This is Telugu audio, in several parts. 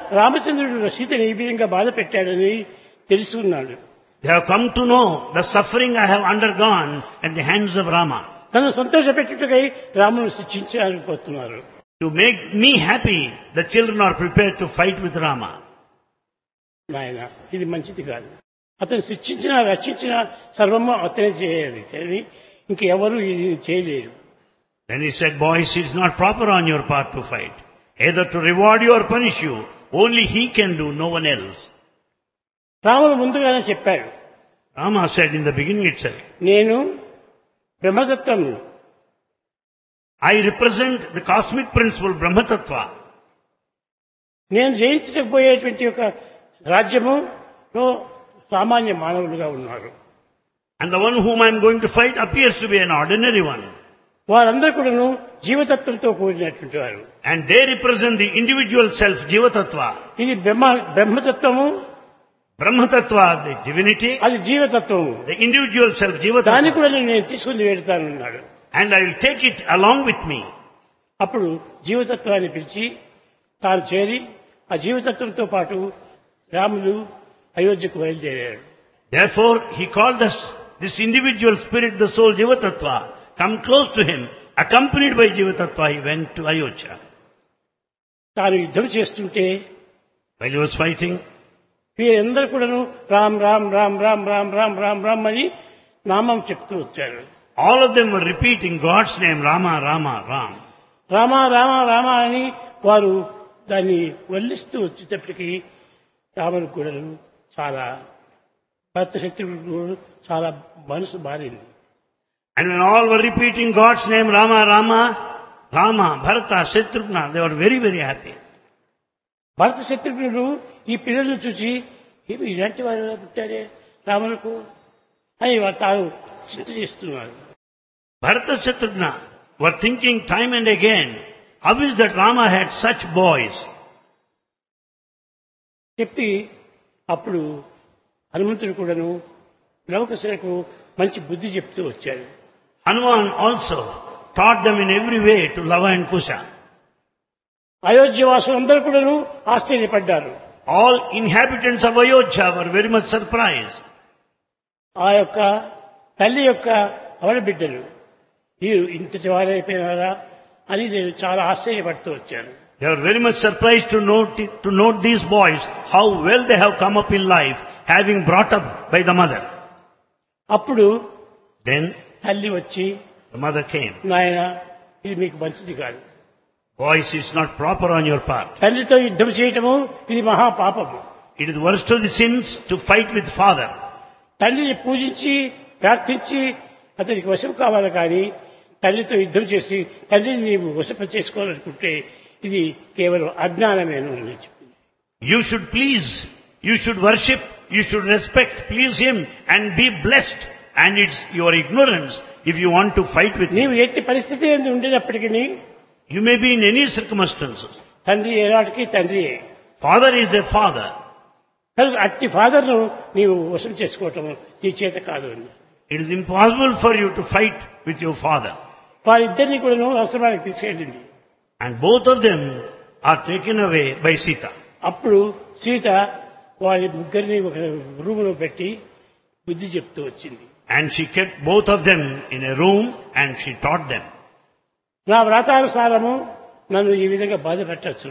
రామచంద్రుడు సీతని ఈ విధంగా బాధ పెట్టాడని తెలుసుకున్నాడు. They have come to know the suffering I have undergone at the hands of Rama. తను సంతోషపెట్టుటకై రామును శిక్షించాలనుకుంటున్నారు. To make me happy, the children are prepared to fight with Rama. నాయన ఇది మంచిది కాదు. అతను శిక్షించినా రక్షించినా సర్వము అతనే చేయాలి కానీ ఇంకెవరు ఇది చేయలేరు. Then he said, boys, it is not proper on your part to fight. Either to reward you or punish you. Only he can do, no one else. రాముడు ముందుగానే చెప్పాడు. Rama said in the beginning itself, నేను బ్రహ్మదత్తం, I represent the cosmic principle Brahma Tattva. నేను జయించకపోయేటువంటి ఒక రాజ్యములో సామాన్య మానవులుగా ఉన్నారు. And the one whom I am going to fight appears to be an ordinary one. వారందరూ కూడాను జీవతత్వంతో కూడినటువంటి వారు. And they represent the individual self, Jiva Tattva. ఇది బ్రహ్మతత్వము, Brahma Tattva, the divinity, అది జీవతత్వము. the individual self, Jiva దాన్ని Tattva. కూడా నేను తీసుకుని వెళ్తానన్నాడు. And I will take it along with me. అప్పుడు జీవతత్వాన్ని పిలిచి తాను చేరి ఆ జీవతత్వంతో పాటు రాముడు అయోధ్యకు బయలుదేరాడు. Therefore, he called this individual spirit, the soul, Jiva Tattva, come close to him. Accompanied by Jiva Tattva, he went to Ayodhya. తాను యుద్ధం చేస్తుంటే While he was fighting, వీరందరూ కూడాను రామ్ రామ్ రామ్ రామ్ రామ్ రామ్ రామ్ రామ్ అని నామం చెప్తూ వచ్చారు. all of them were repeating God's name, Rama, Rama, Ram. Rama Rama Rama అని వారు దాన్ని వల్లిస్తూ వచ్చేటప్పటికి రాముడు కూడా చాలా భర్త శత్రువుడు చాలా మనసు మారింది. And when all were repeating God's name, Rama, Rama, Rama, Bharata, Shatrugna, they were very, very happy. భరత శత్రుఘ్నుడు ఈ పిల్లలను చూసి ఇలాంటి వారు పుట్టారే రాములకు అని తాను చింత చేస్తున్నారు. Bharata, Shatrugna were thinking time and again, how is that Rama had such boys? చెప్పి అప్పుడు హనుమంతుడు కూడాను లవకుశులకు మంచి బుద్ధి చెప్తూ వచ్చాడు. Hanuman also taught them in every way to Lava and Kusha. Ayodhya వాసులందరూ కూడాను ఆశ్చర్యపడ్డారు. All inhabitants of Ayodhya were very much surprised. ఆ యొక్క తల్లి యొక్క అవల బిడ్డలు వీరు ఇంతటి వారైపోయినారా అని నేను చాలా ఆశ్చర్యపడుతూ వచ్చాను. They were very much surprised to note these boys, how well they have come up in life, having brought up by the mother. అప్పుడు Then తల్లి వచ్చి the mother came. నాయన ఇది మీకు మంచిది కాదు. Boys, it's not proper on your part. తల్లితో యుద్ధం చేయటము ఇది మహాపాపము. It is the worst of the sins to fight with father. తల్లిని పూజించి ప్రార్థించి అతనికి వశం కావాలి కానీ తల్లితో యుద్ధం చేసి తల్లిని నీవు వశప చేసుకోవాలనుకుంటే ఇది కేవలం అజ్ఞానమేను అని చెప్పింది. You should please, you should worship, you should respect, please him and be blessed. And it's your ignorance if you want to fight with నీవు him. ఎట్టి పరిస్థితి ఎందు ఉండేటప్పటికీ You may be in any circumstances. తండ్రి ఏనాటికి తండ్రియే. Father is a father. కనుక అట్టి ఫాదర్ను నీవు వశం చేసుకోవటం నీ చేత కాదు అని. It is impossible for you to fight with your father. వారిద్దరిని కూడా ఆశ్రమానికి తీసుకెళ్ళింది. And both of them are taken away by Sita. అప్పుడు సీత వారి ముగ్గురిని ఒక రూములో పెట్టి బుద్ధి చెప్తూ వచ్చింది. And she kept both of them in a room and she taught them. నా వ్రతానుసారము నన్ను ఈ విధంగా బాధ పెట్టచ్చు.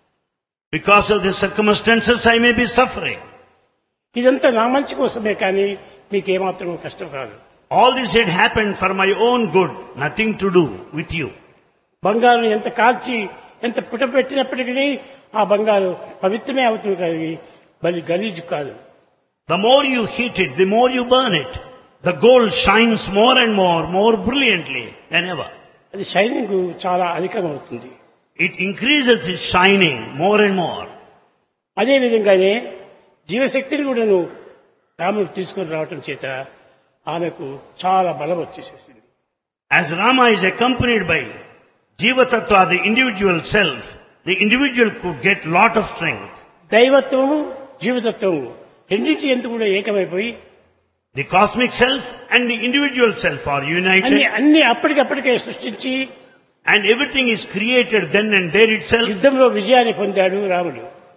Because of the circumstances I may be suffering. ఇదంతా నా మంచి కోసమే కానీ మీకేమాత్రం కష్టం కాదు. All this had happened for my own good, nothing to do with you. బంగారు ఎంత కాల్చి ఎంత పుటపెట్టినప్పటికీ ఆ బంగారు పవిత్రమే అవుతుంది కానీ బలి గలీజు కాదు. The more you heat it, the more you burn it. The gold shines more and more brilliantly than ever. అది షైనింగ్ చాలా అధికమవుతుంది. It increases its shining more and more. అదే విధంగానే జీవశక్తిని కూడాను రాముడు తీసుకొని రావటం చేత ఆమెకు చాలా బలం వచ్చేసేసింది. As Rama is accompanied by Jiva Tattva, the individual self, the individual could get lot of strength. దైవత్వము జీవతత్వము రెండింటి ఎందుకు కూడా ఏకమైపోయి The cosmic self and the individual self are united. అన్ని అప్పటికప్పటికే సృష్టించి And everything is created then and there itself. యుద్ధంలో విజయాన్ని పొందాడు రాముడు.